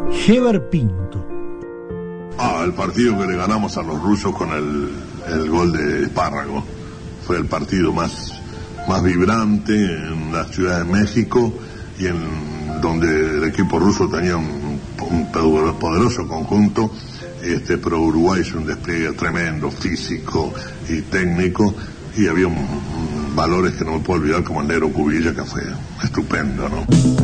Heber Pinto. El partido que le ganamos a los rusos con el gol de Espárrago. Fue el partido más vibrante en la Ciudad de México y en donde el equipo ruso tenía un poderoso conjunto, pero Uruguay hizo un despliegue tremendo, físico y técnico, y había valores que no me puedo olvidar, como el negro Cubilla, que fue estupendo, ¿no?